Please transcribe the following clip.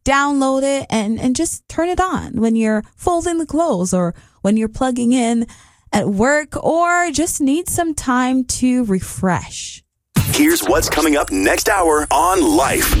download it and just turn it on when you're folding the clothes or when you're plugging in at work or just need some time to refresh. Here's what's coming up next hour on Life.